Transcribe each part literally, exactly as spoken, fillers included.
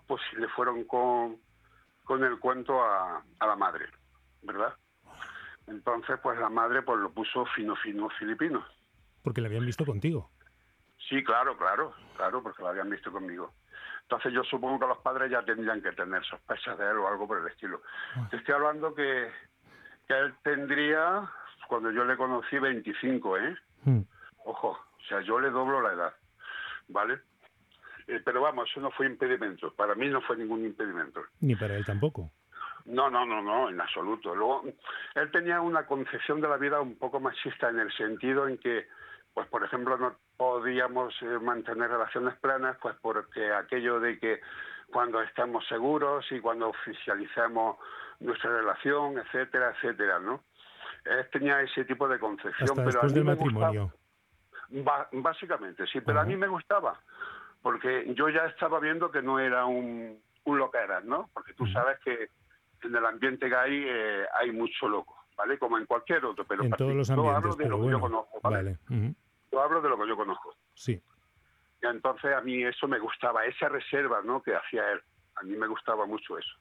pues le fueron con, con el cuento a, a la madre, ¿verdad? Entonces, pues la madre pues lo puso fino, fino filipino. Porque le habían visto contigo. Sí, claro, claro, claro, porque lo habían visto conmigo. Entonces yo supongo que los padres ya tendrían que tener sospechas de él o algo por el estilo. Ah. Te estoy hablando que, que él tendría, cuando yo le conocí, veinticinco, ¿eh? Mm. Ojo, o sea, yo le doblo la edad, ¿vale? Eh, pero vamos, eso no fue impedimento. Para mí no fue ningún impedimento. Ni para él tampoco. No, no, no, no, en absoluto. Luego, él tenía una concepción de la vida un poco machista en el sentido en que, pues por ejemplo, no podíamos eh, mantener relaciones plenas, pues porque aquello de que cuando estamos seguros y cuando oficializamos nuestra relación, etcétera, etcétera, ¿no? Él tenía ese tipo de concepción, Hasta pero a después mí del me matrimonio. gustaba, ba- básicamente, sí, pero a Ajá. mí me gustaba, porque yo ya estaba viendo que no era un, un loqueras, ¿no? Porque tú Ujú. sabes que en el ambiente gay eh, hay mucho loco, ¿vale? Como en cualquier otro, pero En todos partic- los yo hablo ambientes, de pero lo que yo bueno. conozco, ¿vale? Vale. Ujú. Yo hablo de lo que yo conozco. Sí. Y entonces a mí eso me gustaba, esa reserva, ¿no?, que hacía él. A mí me gustaba mucho eso.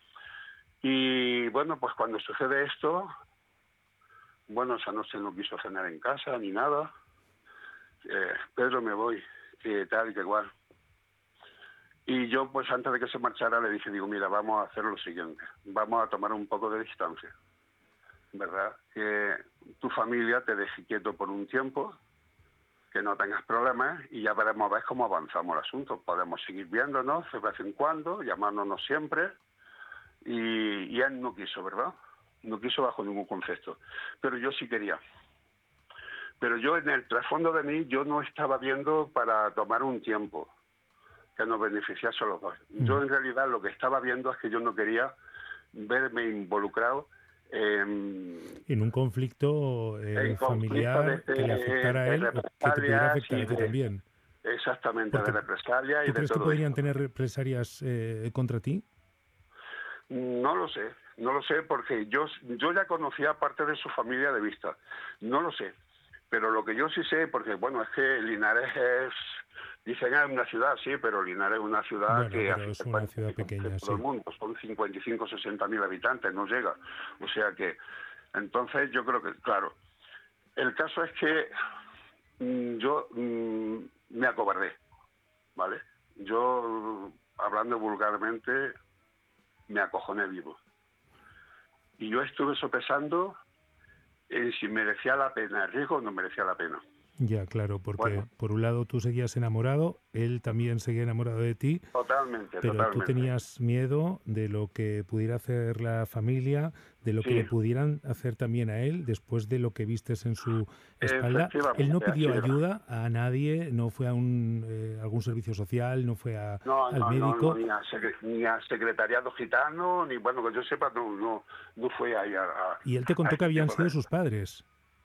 Y bueno, pues cuando sucede esto, bueno, esa noche no quiso cenar en casa ni nada. Eh, Pedro, me voy, que tal y que igual. Y yo, pues antes de que se marchara, le dije, digo, mira, vamos a hacer lo siguiente. Vamos a tomar un poco de distancia, ¿verdad? Que tu familia te deje quieto por un tiempo, que no tengas problemas y ya veremos a ver cómo avanzamos el asunto. Podemos seguir viéndonos de vez en cuando, llamándonos siempre. Y, y él no quiso, ¿verdad? No quiso bajo ningún concepto. Pero yo sí quería. Pero yo en el trasfondo de mí, yo no estaba viendo para tomar un tiempo que nos beneficiase a los dos. Mm. Yo en realidad lo que estaba viendo es que yo no quería verme involucrado en, En un conflicto eh, en conflictos de, familiar que le afectara a de él o que te pudiera represalias afectar y a ti de, también. exactamente, de Porque represalias y ¿tú de crees que todo podrían esto. tener represalias eh, contra ti? No lo sé, no lo sé porque yo, yo ya conocía parte de su familia de vista. No lo sé. Pero lo que yo sí sé, porque bueno, es que Linares es, dicen es una ciudad, sí, pero Linares es una ciudad Bueno, que a pero fin es de una cuentas ciudad que conoce pequeña, todo el sí. mundo, son cincuenta y cinco, sesenta mil habitantes, no llega. O sea que, entonces yo creo que, claro, el caso es que mm, yo mm, me acobardé, ¿vale? Yo, hablando vulgarmente, me acojoné vivo. Y yo estuve sopesando eh, si merecía la pena el riesgo o no merecía la pena. Ya, claro, porque Bueno, por un lado tú seguías enamorado, él también seguía enamorado de ti, totalmente, pero tú totalmente. tenías miedo de lo que pudiera hacer la familia, de lo que Sí, le pudieran hacer también a él después de lo que vistes en su espalda. Él no efectivamente, así pidió era. ayuda a nadie, no fue a un, eh, algún servicio social, no fue a, No, al no, no, no, médico. ni a, secre- ni a secretariado gitano, ni bueno, que yo sepa, no, no, no fue ahí a, a, Y él te a contó que este habían tipo sido de... sus padres.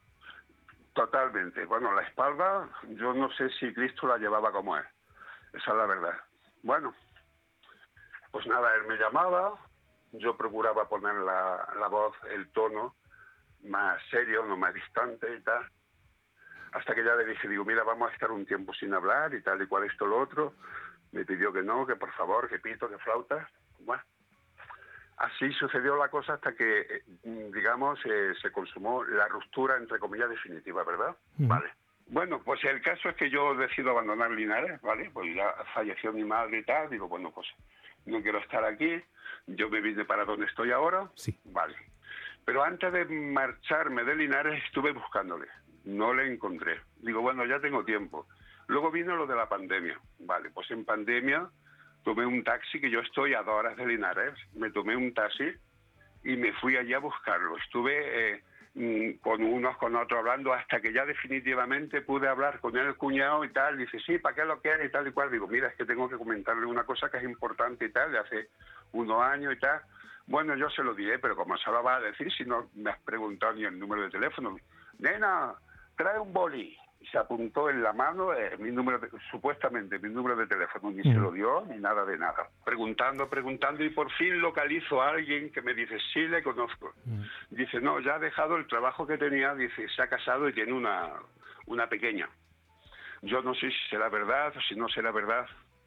Totalmente. Bueno, la espalda, yo no sé si Cristo la llevaba como es. Esa es la verdad. Bueno, pues nada, él me llamaba, yo procuraba poner la, la voz, el tono más serio, no más distante y tal. Hasta que ya le dije, digo, mira, vamos a estar un tiempo sin hablar y tal y cual esto, lo otro. Me pidió que no, que por favor, que pito, que flauta. Bueno, así sucedió la cosa hasta que, eh, digamos, eh, se consumó la ruptura, entre comillas, definitiva, ¿verdad? Ujú. Vale. Bueno, pues el caso es que yo decido abandonar Linares, ¿vale? Pues ya falleció mi madre y tal. Digo, bueno, pues no quiero estar aquí. Yo me vine para donde estoy ahora. Sí. Vale. Pero antes de marcharme de Linares estuve buscándole. No le encontré. Digo, bueno, ya tengo tiempo. Luego vino lo de la pandemia. Vale, pues en pandemia tomé un taxi, que yo estoy a dos horas de Linares. Me tomé un taxi y me fui allí a buscarlo. Estuve eh, mm, con unos, con otros hablando, hasta que ya definitivamente pude hablar con el cuñado y tal. Dice, sí, ¿para qué lo quieres? Y tal y cual. Digo, mira, es que tengo que comentarle una cosa que es importante y tal, de hace unos años y tal. Bueno, yo se lo diré, pero como se lo va a decir si no me has preguntado ni el número de teléfono? Nena, trae un boli. Y se apuntó en la mano eh, mi número, de, supuestamente mi número de teléfono, ni Mm. se lo dio, ni nada de nada. Preguntando, preguntando, y por fin localizo a alguien que me dice, sí, le conozco. Mm. Dice, no, ya ha dejado el trabajo que tenía, dice, se ha casado y tiene una, una pequeña. Yo no sé si será verdad o si no será verdad.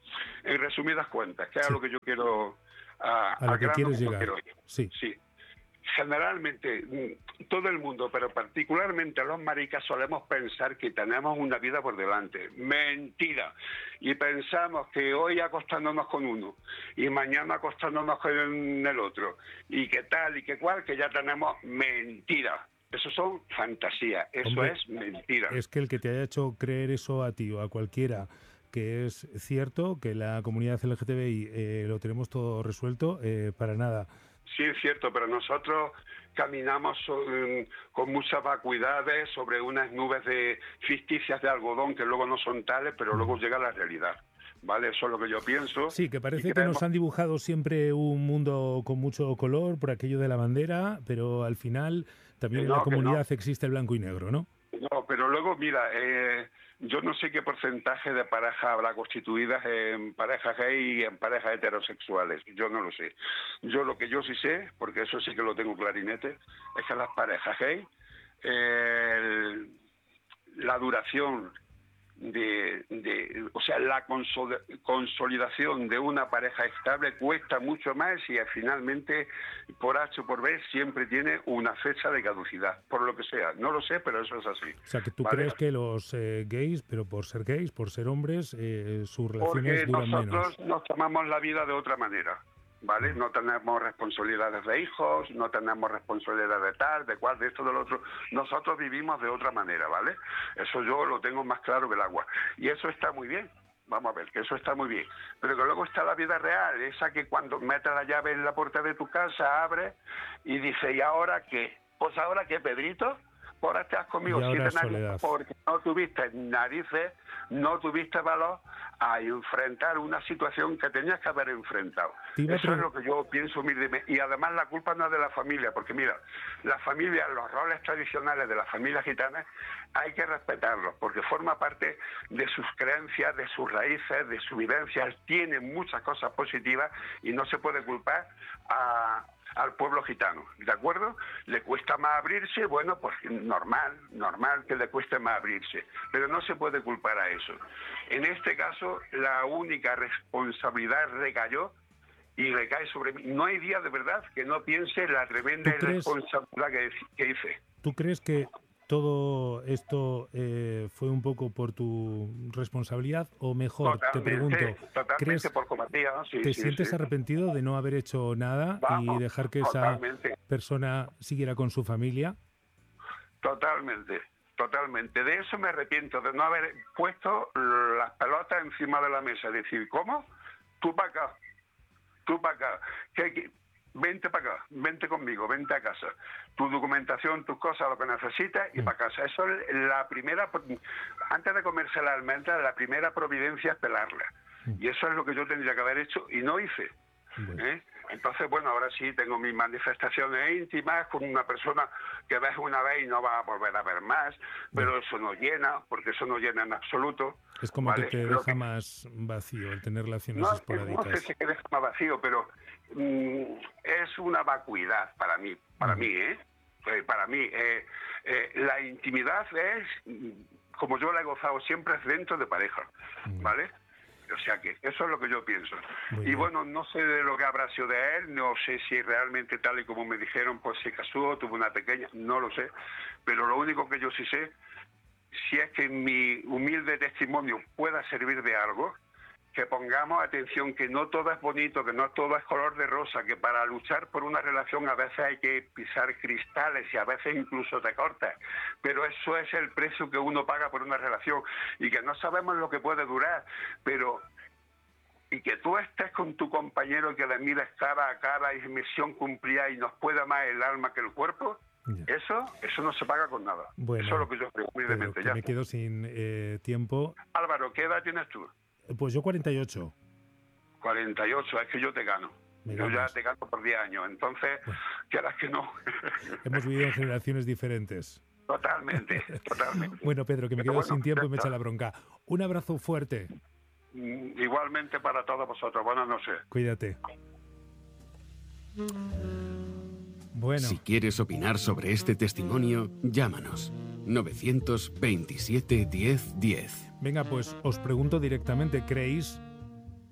en resumidas cuentas, que es Sí. a lo que yo quiero... A, A lo al que grano quieres como llegar. quiero ir. Sí. Sí. Generalmente, mm, todo el mundo, pero particularmente los maricas, solemos pensar que tenemos una vida por delante. Mentira. Y pensamos que hoy acostándonos con uno y mañana acostándonos con el otro y que tal y que cual, que ya tenemos. Mentira. Eso son fantasías. Eso Hombre, es mentira. Es que el que te haya hecho creer eso a ti o a cualquiera, que es cierto que la comunidad L G T B I eh, lo tenemos todo resuelto, eh, para nada. Sí, es cierto, pero nosotros caminamos so- con muchas vacuidades sobre unas nubes de ficticias de algodón que luego no son tales, pero luego llega la realidad. ¿Vale? Eso es lo que yo pienso. Sí, que parece Y que creemos- nos han dibujado siempre un mundo con mucho color por aquello de la bandera, pero al final también Que en la no, que comunidad existe el blanco y negro, ¿no? No, pero luego, mira, eh, yo no sé qué porcentaje de parejas habrá constituidas en parejas gay y en parejas heterosexuales. Yo no lo sé. Yo lo que yo sí sé, porque eso sí que lo tengo clarinete, es que las parejas gay, eh, la duración de, de, o sea, la consol- consolidación de una pareja estable cuesta mucho más y eh, finalmente, por H o por B, siempre tiene una fecha de caducidad, por lo que sea. No lo sé, pero eso es así. O sea, que tú ¿Vale? crees que los eh, gays, pero por ser gays, por ser hombres, eh, sus relaciones Porque duran nosotros menos. nos tomamos la vida de otra manera, ¿vale? No tenemos responsabilidades de hijos, no tenemos responsabilidades de tal, de cual, de esto, del otro. Nosotros vivimos de otra manera, ¿vale? Eso yo lo tengo más claro que el agua. Y eso está muy bien. Vamos a ver, que eso está muy bien. Pero que luego está la vida real, esa que cuando metes la llave en la puerta de tu casa, abres y dice, ¿y ahora qué? Pues ahora qué, Pedrito, por ahora estás conmigo Y ahora siete soledad. años porque no tuviste narices, no tuviste valor a enfrentar una situación que tenías que haber enfrentado. Te iba a Eso es pre- lo que yo pienso humildemente. Y además la culpa no es de la familia, porque mira, la familia, los roles tradicionales de las familias gitanas hay que respetarlos, porque forma parte de sus creencias, de sus raíces, de sus vivencias, tienen muchas cosas positivas y no se puede culpar a... al pueblo gitano, ¿de acuerdo? Le cuesta más abrirse, bueno, pues normal, normal que le cueste más abrirse, pero no se puede culpar a eso. En este caso, la única responsabilidad recayó y recae sobre mí. No hay día de verdad que no piense la tremenda ¿Tú crees- irresponsabilidad que, que hice. ¿Tú crees que todo esto eh, fue un poco por tu responsabilidad o mejor, te pregunto, totalmente ¿crees, por cometía, ¿no? Sí, te sí, sientes sí. arrepentido de no haber hecho nada Vamos, y dejar que esa totalmente. persona siguiera con su familia? Totalmente, totalmente. De eso me arrepiento, de no haber puesto las pelotas encima de la mesa. Decir, ¿cómo? Tú para acá, tú para acá. ¿Qué, qué? Vente para acá, vente conmigo, vente a casa. Tu documentación, tus cosas, lo que necesitas y Mm. para casa. Eso es la primera, antes de comerse la almendra, la primera providencia es pelarla. Mm. Y eso es lo que yo tendría que haber hecho y no hice. Bueno. ¿Eh? Entonces, bueno, ahora sí tengo mis manifestaciones íntimas con una persona que ves una vez y no vas a volver a ver más, pero eso no llena, porque eso no llena en absoluto. Es como ¿vale? que te Lo deja más vacío el tener relaciones no, esporádicas. no sé si que deja más vacío, pero mm, es una vacuidad para mí, para Mm. mí, ¿eh? Eh, Para mí, eh, eh, la intimidad es, mm, como yo la he gozado siempre, es dentro de pareja, Mm. ¿vale? O sea que eso es lo que yo pienso. Muy y bien. bueno, no sé de lo que habrá sido de él, no sé si realmente tal y como me dijeron, pues se casó, tuvo una pequeña, no lo sé. Pero lo único que yo sí sé, si es que mi humilde testimonio pueda servir de algo, que pongamos atención, que no todo es bonito, que no todo es color de rosa, que para luchar por una relación a veces hay que pisar cristales y a veces incluso te cortas, pero eso es el precio que uno paga por una relación y que no sabemos lo que puede durar, pero y que tú estés con tu compañero que le mires cara a cara y misión cumplida y nos pueda más el alma que el cuerpo, Ya. eso eso no se paga con nada. Bueno, eso es lo que yo creo, Pedro, humildemente. que Ya. me quedo sin eh, tiempo. Álvaro, ¿qué edad tienes tú? Pues yo cuarenta y ocho. cuarenta y ocho, es que yo te gano. Me Yo ya ganas. te gano por diez años, entonces, Bueno. quieras que no. Hemos vivido en generaciones diferentes. Totalmente, totalmente. Bueno, Pedro, que me Pero quedo bueno, sin tiempo ya y me echa está. la bronca. Un abrazo fuerte. Mm, Igualmente para todos vosotros. Buenas noches. Cuídate. Bueno, Si quieres opinar sobre este testimonio, llámanos. novecientos veintisiete diez diez. venga, pues os pregunto directamente, ¿creéis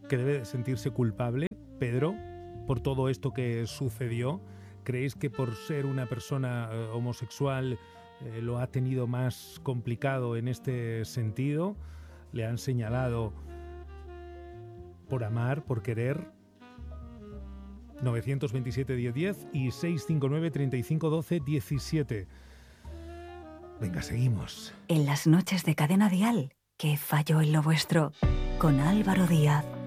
que debe sentirse culpable, Pedro, por todo esto que sucedió? ¿Creéis que por ser una persona eh, homosexual eh, lo ha tenido más complicado en este sentido? ¿Le han señalado por amar, por querer? nueve dos siete, diez diez y seis cinco nueve, treinta y cinco, doce, diecisiete. Venga, seguimos. En las noches de Cadena Dial, ¿qué falló en lo vuestro? Con Álvaro Díaz.